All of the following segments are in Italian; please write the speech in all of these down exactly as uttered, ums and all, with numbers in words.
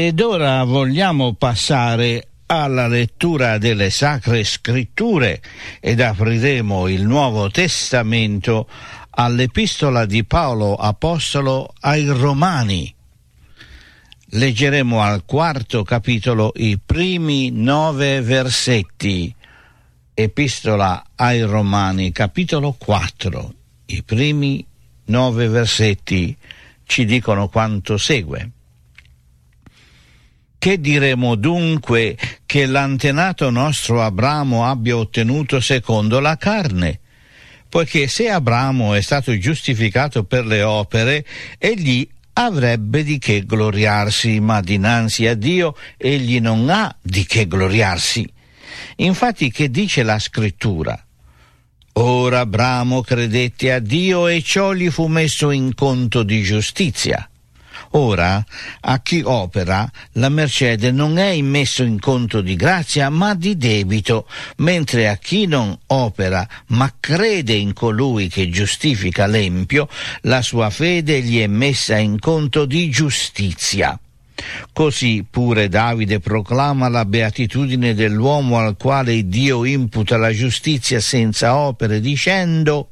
Ed ora vogliamo passare alla lettura delle Sacre Scritture ed apriremo il Nuovo Testamento all'Epistola di Paolo Apostolo ai Romani. Leggeremo al quarto capitolo i primi nove versetti. Epistola ai Romani, capitolo quattro. I primi nove versetti ci dicono quanto segue. Che diremo dunque che l'antenato nostro Abramo abbia ottenuto secondo la carne? Poiché se Abramo è stato giustificato per le opere, egli avrebbe di che gloriarsi, ma dinanzi a Dio egli non ha di che gloriarsi. Infatti, che dice la Scrittura? Ora Abramo credette a Dio e ciò gli fu messo in conto di giustizia. Ora, a chi opera, la mercede non è immesso in conto di grazia, ma di debito, mentre a chi non opera, ma crede in colui che giustifica l'empio, la sua fede gli è messa in conto di giustizia. Così pure Davide proclama la beatitudine dell'uomo al quale Dio imputa la giustizia senza opere, dicendo: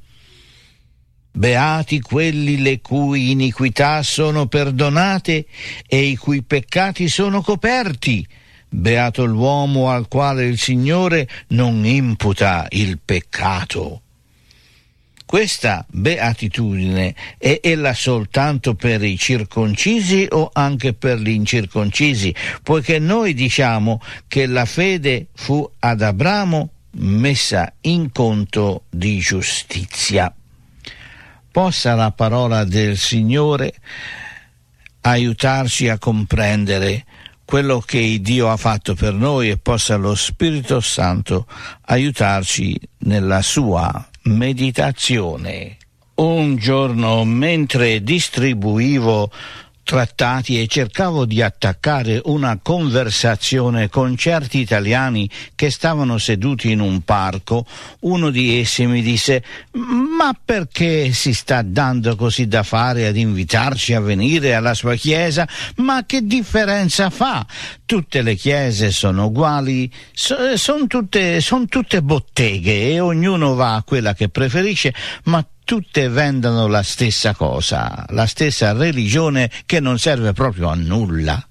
beati quelli le cui iniquità sono perdonate e i cui peccati sono coperti. Beato l'uomo al quale il Signore non imputa il peccato. Questa beatitudine è ella soltanto per i circoncisi o anche per gli incirconcisi? Poiché noi diciamo che la fede fu ad Abramo messa in conto di giustizia. Possa la parola del Signore aiutarci a comprendere quello che Dio ha fatto per noi e possa lo Spirito Santo aiutarci nella sua meditazione. Un giorno, mentre distribuivo trattati e cercavo di attaccare una conversazione con certi italiani che stavano seduti in un parco, uno di essi mi disse: ma perché si sta dando così da fare ad invitarci a venire alla sua chiesa? Ma che differenza fa? Tutte le chiese sono uguali, so, sono tutte, son tutte botteghe e ognuno va a quella che preferisce, ma tutte vendono la stessa cosa, la stessa religione che non serve proprio a nulla.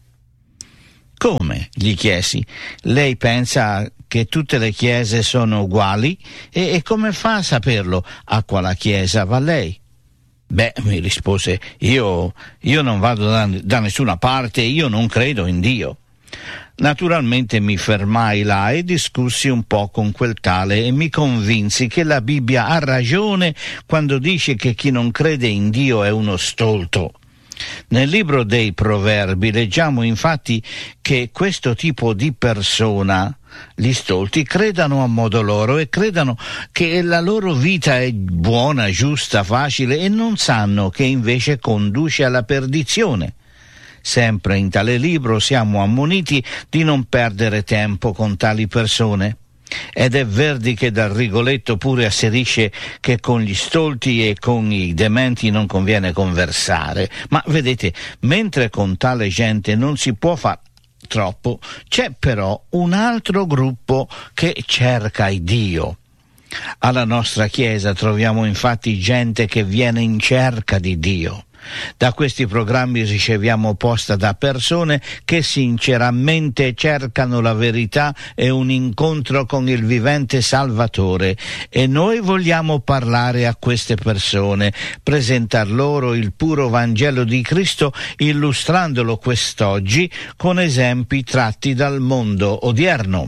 Come? Gli chiesi. Lei pensa che tutte le chiese sono uguali? E, e come fa a saperlo? A quale chiesa va lei? Beh, mi rispose, io, io non vado da, da nessuna parte, io non credo in Dio. Naturalmente mi fermai là e discussi un po' con quel tale e mi convinsi che la Bibbia ha ragione quando dice che chi non crede in Dio è uno stolto. Nel libro dei Proverbi leggiamo infatti che questo tipo di persona, gli stolti, credano a modo loro e credano che la loro vita è buona, giusta, facile e non sanno che invece conduce alla perdizione. Sempre in tale libro siamo ammoniti di non perdere tempo con tali persone. Ed è Verdi che dal Rigoletto pure asserisce che con gli stolti e con i dementi non conviene conversare. Ma vedete, mentre con tale gente non si può fare troppo, c'è però un altro gruppo che cerca il Dio. Alla nostra Chiesa troviamo infatti gente che viene in cerca di Dio. Da questi programmi riceviamo posta da persone che sinceramente cercano la verità e un incontro con il vivente Salvatore, e noi vogliamo parlare a queste persone, presentar loro il puro Vangelo di Cristo, illustrandolo quest'oggi con esempi tratti dal mondo odierno.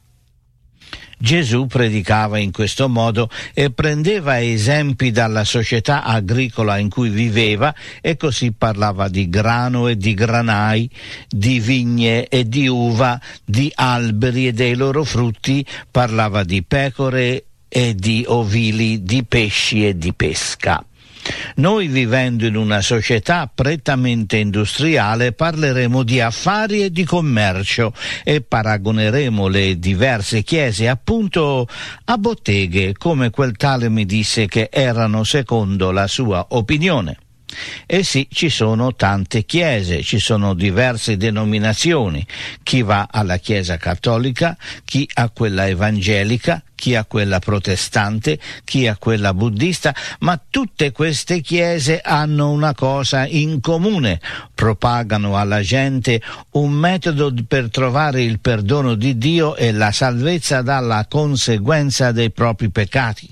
Gesù predicava in questo modo e prendeva esempi dalla società agricola in cui viveva, e così parlava di grano e di granai, di vigne e di uva, di alberi e dei loro frutti, parlava di pecore e di ovili, di pesci e di pesca. Noi, vivendo in una società prettamente industriale, parleremo di affari e di commercio e paragoneremo le diverse chiese appunto a botteghe, come quel tale mi disse che erano secondo la sua opinione. E sì, ci sono tante chiese, ci sono diverse denominazioni, chi va alla chiesa cattolica, chi a quella evangelica, chi a quella protestante, chi a quella buddista, ma tutte queste chiese hanno una cosa in comune: propagano alla gente un metodo per trovare il perdono di Dio e la salvezza dalla conseguenza dei propri peccati.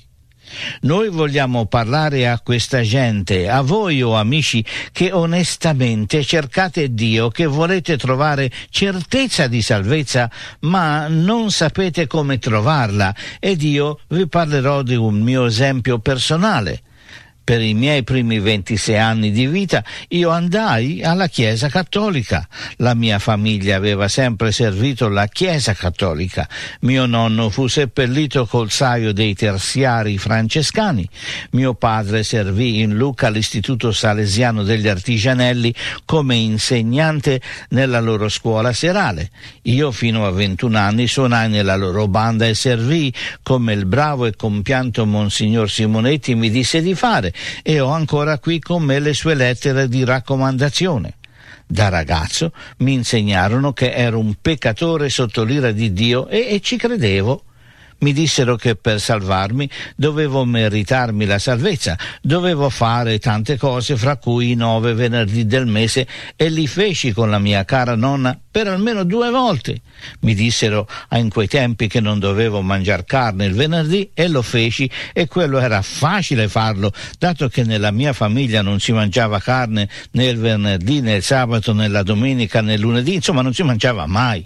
Noi vogliamo parlare a questa gente, a voi o amici che onestamente cercate Dio, che volete trovare certezza di salvezza, ma non sapete come trovarla, ed io vi parlerò di un mio esempio personale. Per i miei primi ventisei anni di vita io andai alla Chiesa Cattolica. La mia famiglia aveva sempre servito la Chiesa Cattolica. Mio nonno fu seppellito col saio dei terziari francescani. Mio padre servì in Lucca all'Istituto Salesiano degli Artigianelli come insegnante nella loro scuola serale. Io fino a ventuno anni suonai nella loro banda e servii come il bravo e compianto Monsignor Simonetti mi disse di fare, e ho ancora qui con me le sue lettere di raccomandazione. Da ragazzo mi insegnarono che ero un peccatore sotto l'ira di Dio e, e ci credevo. Mi dissero che per salvarmi dovevo meritarmi la salvezza, dovevo fare tante cose, fra cui i nove venerdì del mese, e li feci con la mia cara nonna per almeno due volte. Mi dissero in quei tempi che non dovevo mangiare carne il venerdì e lo feci, e quello era facile farlo, dato che nella mia famiglia non si mangiava carne né il venerdì, né il sabato, né la domenica, né il lunedì, insomma non si mangiava mai.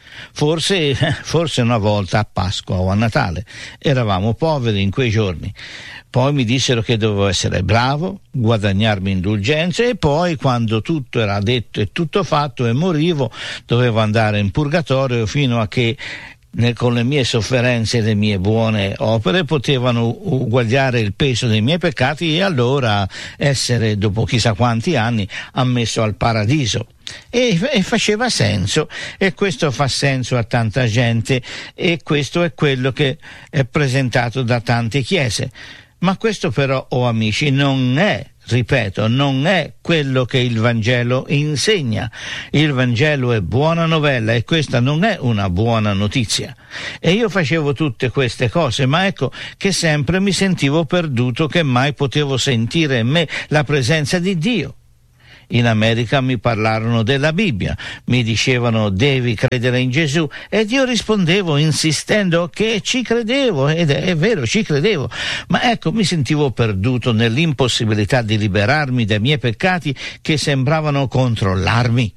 Forse, forse una volta a Pasqua o a Natale. Eravamo poveri in quei giorni. Poi mi dissero che dovevo essere bravo, guadagnarmi indulgenze, e poi, quando tutto era detto e tutto fatto e morivo, dovevo andare in purgatorio fino a che con le mie sofferenze e le mie buone opere potevano uguagliare il peso dei miei peccati, e allora essere, dopo chissà quanti anni, ammesso al paradiso. E, e faceva senso, e questo fa senso a tanta gente, e questo è quello che è presentato da tante chiese. Ma questo però, oh amici, non è, ripeto, non è quello che il Vangelo insegna. Il Vangelo è buona novella, e questa non è una buona notizia. E io facevo tutte queste cose, ma ecco che sempre mi sentivo perduto, che mai potevo sentire in me la presenza di Dio. In America mi parlarono della Bibbia, mi dicevano devi credere in Gesù, ed io rispondevo insistendo che ci credevo, ed è, è vero, ci credevo, ma ecco mi sentivo perduto nell'impossibilità di liberarmi dai miei peccati che sembravano controllarmi.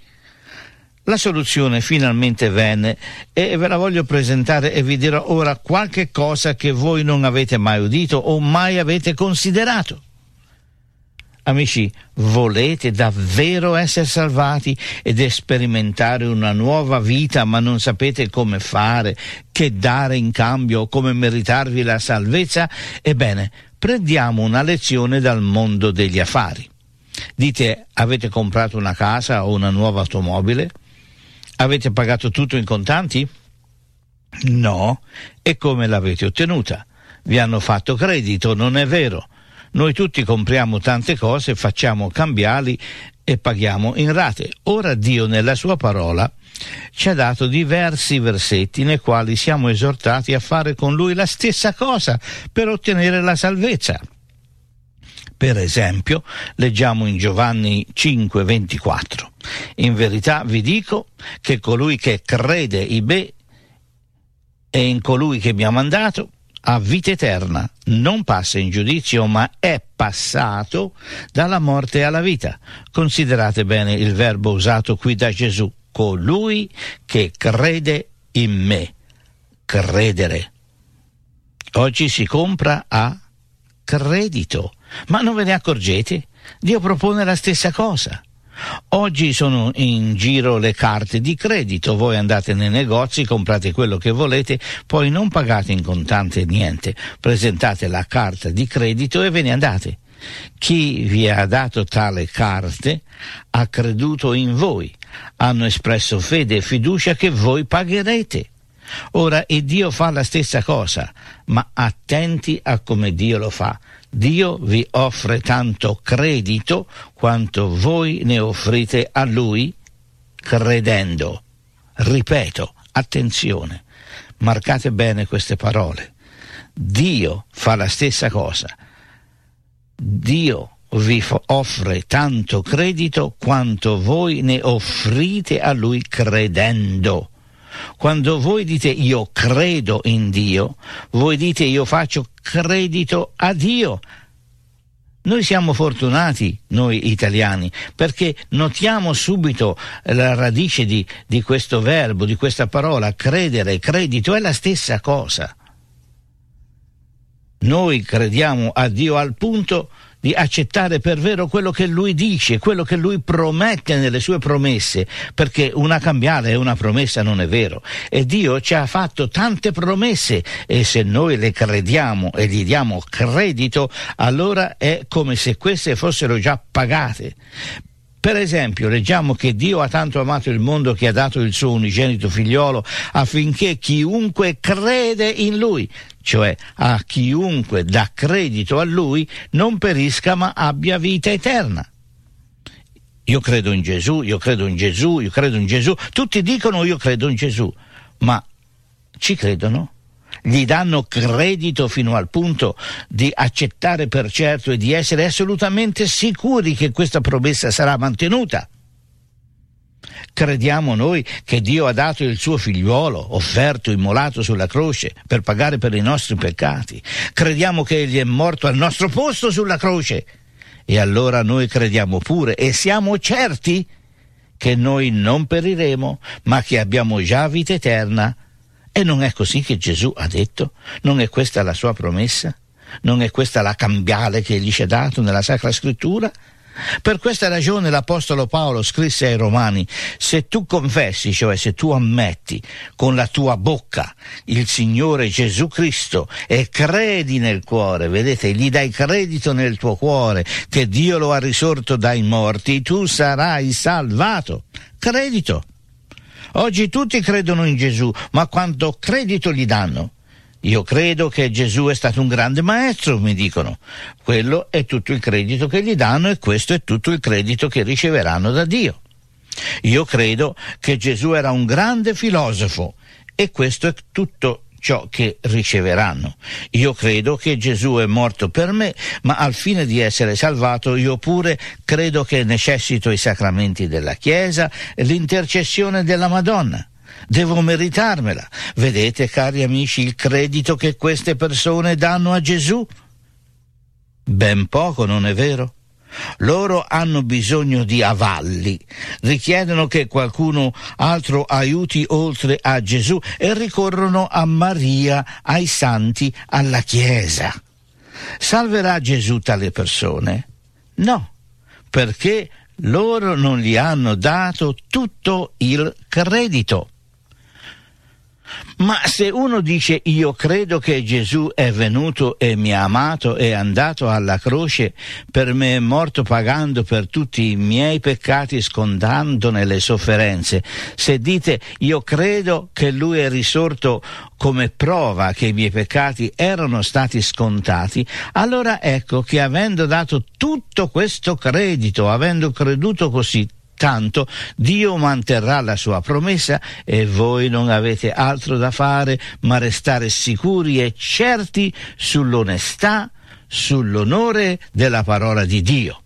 La soluzione finalmente venne, e ve la voglio presentare, e vi dirò ora qualche cosa che voi non avete mai udito o mai avete considerato. Amici, volete davvero essere salvati ed sperimentare una nuova vita, ma non sapete come fare, che dare in cambio, come meritarvi la salvezza? Ebbene, prendiamo una lezione dal mondo degli affari. Dite, avete comprato una casa o una nuova automobile? Avete pagato tutto in contanti? No. E come l'avete ottenuta? Vi hanno fatto credito, non è vero? Noi tutti compriamo tante cose, facciamo cambiali e paghiamo in rate. Ora Dio nella sua parola ci ha dato diversi versetti nei quali siamo esortati a fare con Lui la stessa cosa per ottenere la salvezza. Per esempio, leggiamo in Giovanni cinque ventiquattro. In verità vi dico che colui che crede in me e in colui che mi ha mandato ha vita eterna, non passa in giudizio, ma è passato dalla morte alla vita. Considerate bene il verbo usato qui da Gesù: colui che crede in me. Credere. Oggi si compra a credito, ma non ve ne accorgete? Dio propone la stessa cosa. Oggi sono in giro le carte di credito, voi andate nei negozi, comprate quello che volete, poi non pagate in contante niente, presentate la carta di credito e ve ne andate. Chi vi ha dato tale carte ha creduto in voi, hanno espresso fede e fiducia che voi pagherete. Ora, e Dio fa la stessa cosa, ma attenti a come Dio lo fa. Dio vi offre tanto credito quanto voi ne offrite a Lui credendo. Ripeto, attenzione, marcate bene queste parole. Dio fa la stessa cosa. Dio vi offre tanto credito quanto voi ne offrite a Lui credendo. Quando voi dite io credo in Dio, voi dite io faccio credito a Dio. Noi siamo fortunati, noi italiani, perché notiamo subito la radice di, di questo verbo, di questa parola, credere, credito, è la stessa cosa. Noi crediamo a Dio al punto di accettare per vero quello che Lui dice, quello che Lui promette nelle sue promesse, perché una cambiale e una promessa non è vero. E Dio ci ha fatto tante promesse e se noi le crediamo e gli diamo credito, allora è come se queste fossero già pagate. Per esempio, leggiamo che Dio ha tanto amato il mondo che ha dato il suo unigenito figliolo affinché chiunque crede in Lui, cioè a chiunque dà credito a Lui, non perisca ma abbia vita eterna. Io credo in Gesù, io credo in Gesù, io credo in Gesù. Tutti dicono io credo in Gesù, ma ci credono? Gli danno credito fino al punto di accettare per certo e di essere assolutamente sicuri che questa promessa sarà mantenuta. Crediamo noi che Dio ha dato il suo figliuolo, offerto, immolato sulla croce per pagare per i nostri peccati. Crediamo che Egli è morto al nostro posto sulla croce. E allora noi crediamo pure e siamo certi che noi non periremo, ma che abbiamo già vita eterna. E non è così che Gesù ha detto? Non è questa la sua promessa? Non è questa la cambiale che Egli ci ha dato nella Sacra Scrittura? Per questa ragione l'Apostolo Paolo scrisse ai Romani: se tu confessi, cioè se tu ammetti con la tua bocca il Signore Gesù Cristo e credi nel cuore, vedete, gli dai credito nel tuo cuore che Dio lo ha risorto dai morti, tu sarai salvato. Credito. Oggi tutti credono in Gesù, ma quanto credito gli danno? Io credo che Gesù è stato un grande maestro, mi dicono. Quello è tutto il credito che gli danno e questo è tutto il credito che riceveranno da Dio. Io credo che Gesù era un grande filosofo e questo è tutto ciò che riceveranno. Io credo che Gesù è morto per me, ma al fine di essere salvato io pure credo che necessito i sacramenti della Chiesa e l'intercessione della Madonna. Devo meritarmela. Vedete, cari amici, il credito che queste persone danno a Gesù? Ben poco, non è vero? Loro hanno bisogno di avalli, richiedono che qualcuno altro aiuti oltre a Gesù e ricorrono a Maria, ai santi, alla Chiesa. Salverà Gesù tale persone? No, perché loro non gli hanno dato tutto il credito. Ma se uno dice io credo che Gesù è venuto e mi ha amato, è andato alla croce per me, è morto pagando per tutti i miei peccati, scontandone le sofferenze, se dite io credo che Lui è risorto come prova che i miei peccati erano stati scontati, allora ecco che avendo dato tutto questo credito, avendo creduto così tanto, Dio manterrà la sua promessa e voi non avete altro da fare ma restare sicuri e certi sull'onestà, sull'onore della parola di Dio.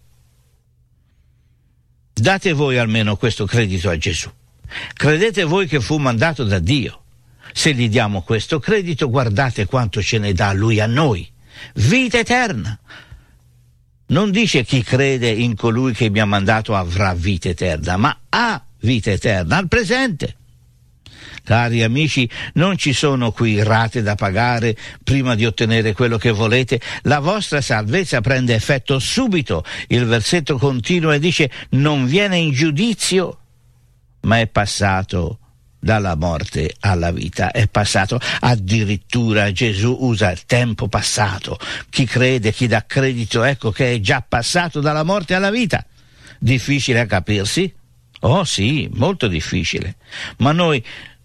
Date voi almeno questo credito a Gesù. Credete voi che fu mandato da Dio. Se gli diamo questo credito, guardate quanto ce ne dà Lui a noi. Vita eterna. Non dice chi crede in colui che mi ha mandato avrà vita eterna, ma ha vita eterna al presente. Cari amici, non ci sono qui rate da pagare prima di ottenere quello che volete. La vostra salvezza prende effetto subito. Il versetto continua e dice: non viene in giudizio, ma è passato dalla morte alla vita, è passato. Addirittura Gesù usa il tempo passato. Chi crede, chi dà credito, ecco che è già passato dalla morte alla vita. Difficile a capirsi? Oh sì, molto difficile. Ma noi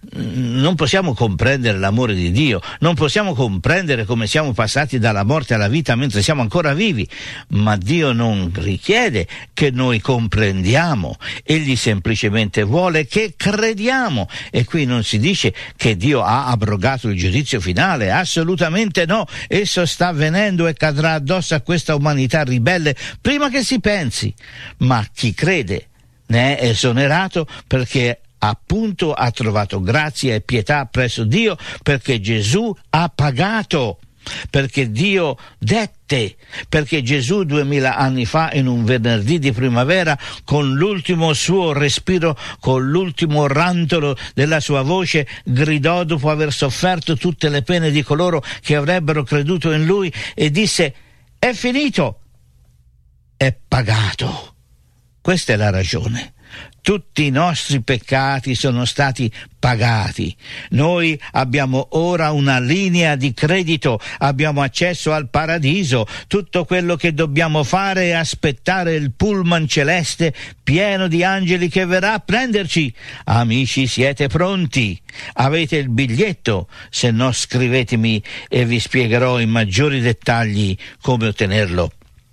non possiamo comprendere l'amore di Dio, non possiamo comprendere come siamo passati dalla morte alla vita mentre siamo ancora vivi, ma Dio non richiede che noi comprendiamo, egli semplicemente vuole che crediamo. E qui non si dice che Dio ha abrogato il giudizio finale, assolutamente no, esso sta avvenendo e cadrà addosso a questa umanità ribelle prima che si pensi, ma chi crede ne è esonerato perché appunto ha trovato grazia e pietà presso Dio, perché Gesù ha pagato, perché Dio dette, perché Gesù duemila anni fa in un venerdì di primavera, con l'ultimo suo respiro, con l'ultimo rantolo della sua voce, gridò dopo aver sofferto tutte le pene di coloro che avrebbero creduto in lui e disse: è finito, è pagato. Questa è la ragione. Tutti i nostri peccati sono stati pagati. Noi abbiamo ora una linea di credito, abbiamo accesso al paradiso. Tutto quello che dobbiamo fare è aspettare il pullman celeste pieno di angeli che verrà a prenderci. Amici, siete pronti? Avete il biglietto? Se no, scrivetemi e vi spiegherò in maggiori dettagli come ottenerlo.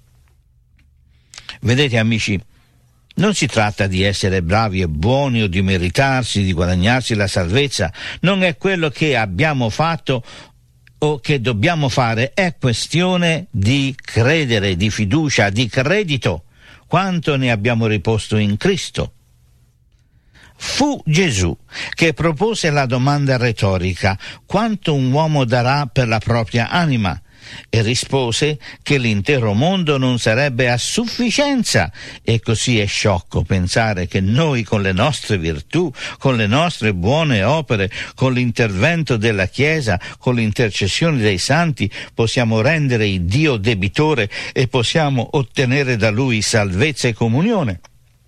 Vedete, amici, non si tratta di essere bravi e buoni o di meritarsi, di guadagnarsi la salvezza. Non è quello che abbiamo fatto o che dobbiamo fare, è questione di credere, di fiducia, di credito. Quanto ne abbiamo riposto in Cristo? Fu Gesù che propose la domanda retorica: quanto un uomo darà per la propria anima? E rispose che l'intero mondo non sarebbe a sufficienza. E così è sciocco pensare che noi, con le nostre virtù, con le nostre buone opere, con l'intervento della Chiesa, con l'intercessione dei santi, possiamo rendere il Dio debitore e possiamo ottenere da Lui salvezza e comunione.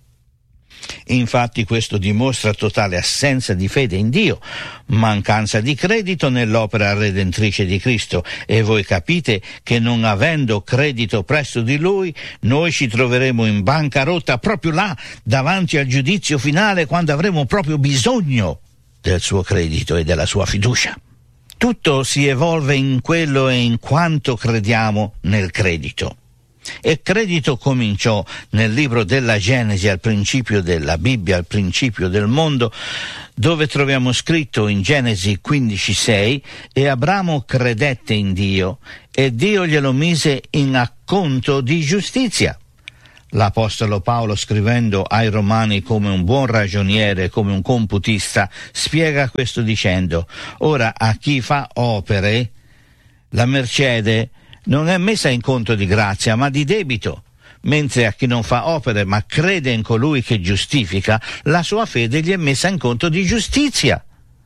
Infatti questo dimostra totale assenza di fede in Dio, mancanza di credito nell'opera redentrice di Cristo, e voi capite che non avendo credito presso di Lui, noi ci troveremo in bancarotta proprio là, davanti al giudizio finale, quando avremo proprio bisogno del suo credito e della sua fiducia. Tutto si evolve in quello e in quanto crediamo nel credito. E credito cominciò nel libro della Genesi, al principio della Bibbia, al principio del mondo, dove troviamo scritto in Genesi quindici sei: e Abramo credette in Dio e Dio glielo mise in acconto di giustizia. L'Apostolo Paolo, scrivendo ai Romani come un buon ragioniere, come un computista, spiega questo dicendo: ora a chi fa opere la mercede non è messa in conto di grazia, ma di debito, mentre a chi non fa opere, ma crede in colui che giustifica, la sua fede gli è messa in conto di giustizia.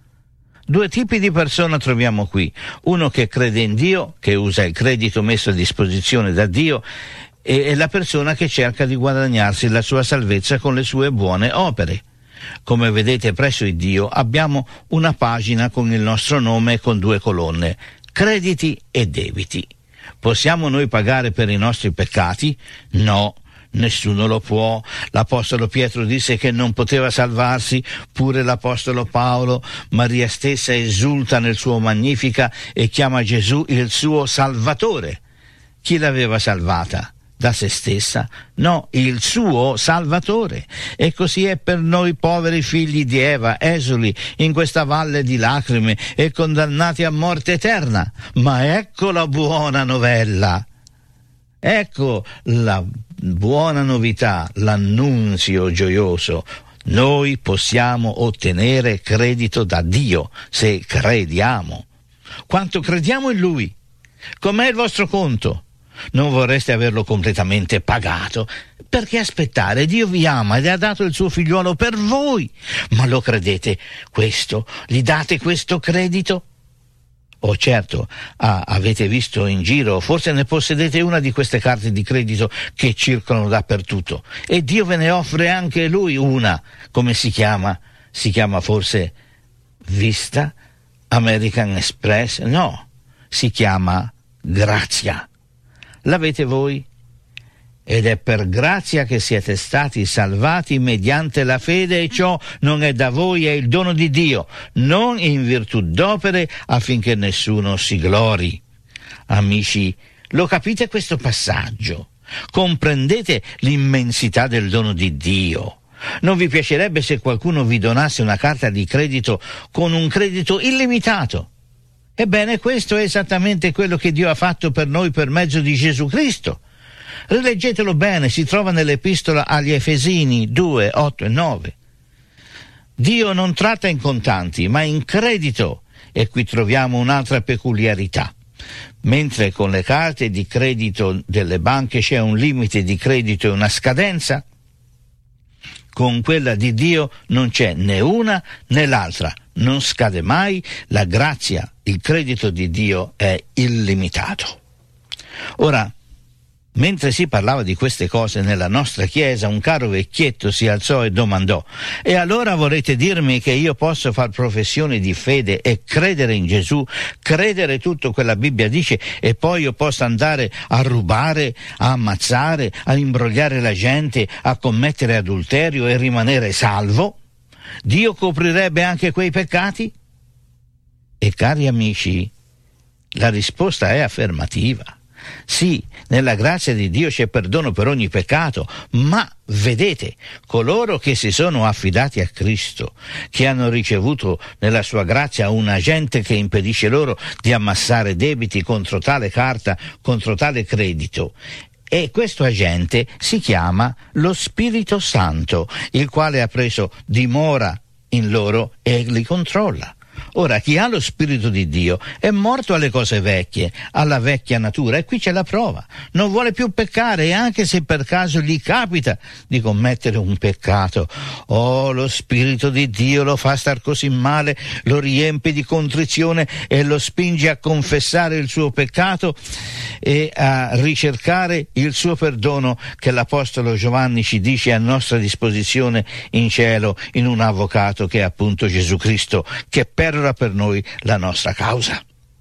Due tipi di persona troviamo qui: uno che crede in Dio, che usa il credito messo a disposizione da Dio, e la persona che cerca di guadagnarsi la sua salvezza con le sue buone opere. Come vedete, presso il Dio abbiamo una pagina con il nostro nome e con due colonne: crediti e debiti. Possiamo noi pagare per i nostri peccati? No, nessuno lo può. L'Apostolo Pietro disse che non poteva salvarsi, pure l'Apostolo Paolo, Maria stessa esulta nel suo Magnifica e chiama Gesù il suo Salvatore. Chi l'aveva salvata? Da se stessa? No, il suo Salvatore. E così è per noi poveri figli di Eva, esuli in questa valle di lacrime e condannati a morte eterna. Ma ecco la buona novella. Ecco la buona novità, l'annunzio gioioso. Noi possiamo ottenere credito da Dio se crediamo. Quanto crediamo in Lui? Com'è il vostro conto? Non vorreste averlo completamente pagato? Perché aspettare? Dio vi ama ed ha dato il suo figliuolo per voi. Ma lo credete questo? Gli date questo credito? Oh certo, ah, avete visto in giro, forse ne possedete una di queste carte di credito che circolano dappertutto, e Dio ve ne offre anche Lui una. Come si chiama? Si chiama forse Vista? American Express? No, si chiama Grazia. L'avete voi? Ed è per grazia che siete stati salvati mediante la fede, e ciò non è da voi, è il dono di Dio, non in virtù d'opere, affinché nessuno si glori. Amici, lo capite questo passaggio? Comprendete l'immensità del dono di Dio? Non vi piacerebbe se qualcuno vi donasse una carta di credito con un credito illimitato? Ebbene, questo è esattamente quello che Dio ha fatto per noi per mezzo di Gesù Cristo. Rileggetelo bene, si trova nell'epistola agli Efesini due, otto e nove. Dio non tratta in contanti, ma in credito, e qui troviamo un'altra peculiarità. Mentre con le carte di credito delle banche c'è un limite di credito e una scadenza, con quella di Dio non c'è né una né l'altra, non scade mai, la grazia, il credito di Dio è illimitato. Ora, mentre si parlava di queste cose nella nostra chiesa, un caro vecchietto si alzò e domandò: e allora volete dirmi che io posso far professione di fede e credere in Gesù, credere tutto quello che la Bibbia dice, e poi io posso andare a rubare, a ammazzare, a imbrogliare la gente, a commettere adulterio e rimanere salvo? Dio coprirebbe anche quei peccati? E cari amici, la risposta è affermativa. Sì, nella grazia di Dio c'è perdono per ogni peccato, ma vedete, coloro che si sono affidati a Cristo, che hanno ricevuto nella sua grazia un agente che impedisce loro di ammassare debiti contro tale carta, contro tale credito, e questo agente si chiama lo Spirito Santo, il quale ha preso dimora in loro e li controlla. Ora, chi ha lo Spirito di Dio è morto alle cose vecchie, alla vecchia natura, e qui c'è la prova. Non vuole più peccare, e anche se per caso gli capita di commettere un peccato, oh, lo Spirito di Dio lo fa star così male, lo riempie di contrizione e lo spinge a confessare il suo peccato e a ricercare il suo perdono, che l'Apostolo Giovanni ci dice a nostra disposizione in cielo, in un avvocato che è appunto Gesù Cristo, che perora per noi la nostra causa.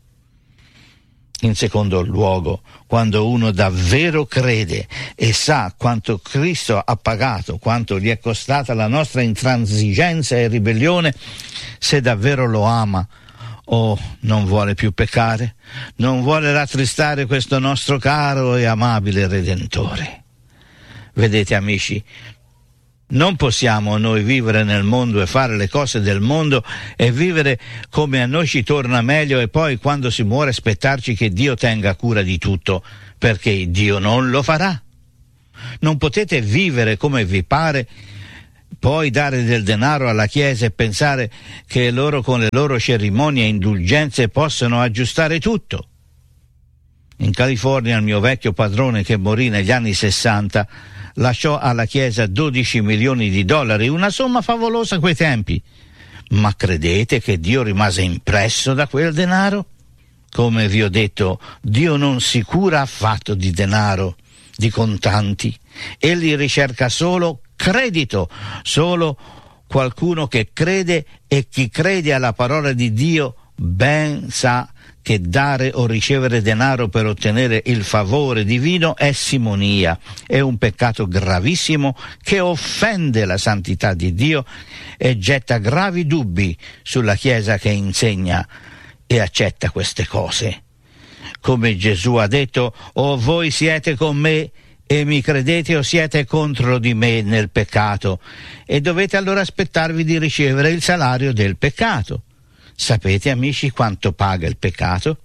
In secondo luogo, quando uno davvero crede e sa quanto Cristo ha pagato, quanto gli è costata la nostra intransigenza e ribellione, se davvero lo ama, oh, non vuole più peccare, non vuole rattristare questo nostro caro e amabile Redentore. Vedete, amici, non possiamo noi vivere nel mondo e fare le cose del mondo e vivere come a noi ci torna meglio, e poi quando si muore aspettarci che Dio tenga cura di tutto, perché Dio non lo farà. Non potete vivere come vi pare, poi dare del denaro alla Chiesa e pensare che loro con le loro cerimonie e indulgenze possono aggiustare tutto. In California il mio vecchio padrone, che morì negli anni sessanta, lasciò alla Chiesa dodici milioni di dollari, una somma favolosa a quei tempi. Ma credete che Dio rimase impresso da quel denaro? Come vi ho detto, Dio non si cura affatto di denaro, di contanti. Egli ricerca solo credito, solo qualcuno che crede, e chi crede alla parola di Dio ben sa che dare o ricevere denaro per ottenere il favore divino è simonia, è un peccato gravissimo che offende la santità di Dio e getta gravi dubbi sulla Chiesa che insegna e accetta queste cose. Come Gesù ha detto: o voi siete con me e mi credete, o siete contro di me nel peccato, e dovete allora aspettarvi di ricevere il salario del peccato. Sapete, amici, quanto paga il peccato?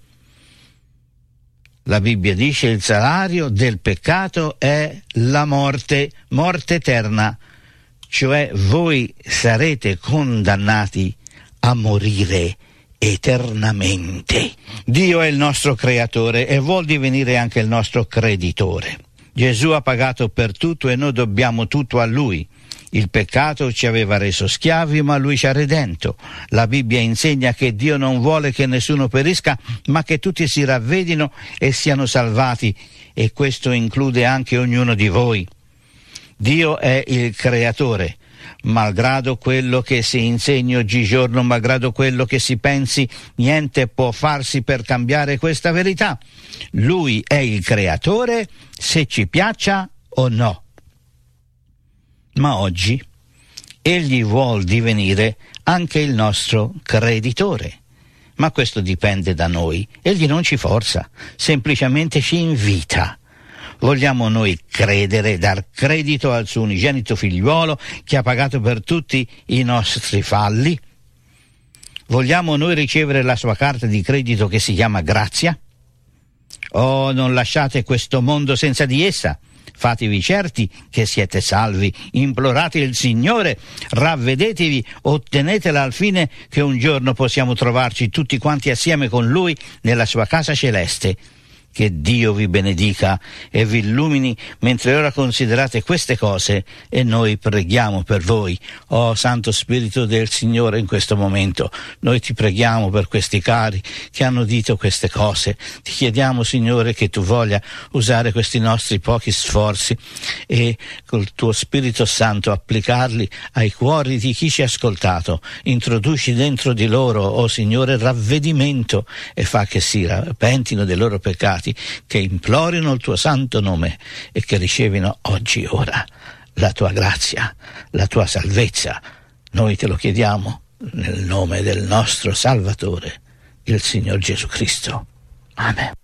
La Bibbia dice: il salario del peccato è la morte, morte eterna, cioè voi sarete condannati a morire eternamente. Dio è il nostro creatore e vuol divenire anche il nostro creditore. Gesù ha pagato per tutto e noi dobbiamo tutto a Lui. Il peccato ci aveva reso schiavi, ma Lui ci ha redento. La Bibbia insegna che Dio non vuole che nessuno perisca, ma che tutti si ravvedino e siano salvati, e questo include anche ognuno di voi. Dio è il creatore. Malgrado quello che si insegni oggigiorno, malgrado quello che si pensi, niente può farsi per cambiare questa verità. Lui è il creatore, se ci piaccia o no? Ma oggi Egli vuol divenire anche il nostro creditore. Ma questo dipende da noi. Egli non ci forza, semplicemente ci invita. Vogliamo noi credere, dar credito al suo unigenito figliuolo che ha pagato per tutti i nostri falli? Vogliamo noi ricevere la sua carta di credito che si chiama grazia? Oh, non lasciate questo mondo senza di essa. Fatevi certi che siete salvi, implorate il Signore, ravvedetevi, ottenetela al fine che un giorno possiamo trovarci tutti quanti assieme con Lui nella sua casa celeste. Che Dio vi benedica e vi illumini mentre ora considerate queste cose e noi preghiamo per voi. Oh Santo Spirito del Signore, in questo momento noi ti preghiamo per questi cari che hanno udito queste cose. Ti chiediamo, Signore, che tu voglia usare questi nostri pochi sforzi e col tuo Spirito Santo applicarli ai cuori di chi ci ha ascoltato. Introduci dentro di loro, oh Signore, ravvedimento e fa che si pentino dei loro peccati, che implorino il tuo santo nome e che ricevino oggi ora la tua grazia, la tua salvezza. Noi te lo chiediamo nel nome del nostro Salvatore, il Signor Gesù Cristo. Amen.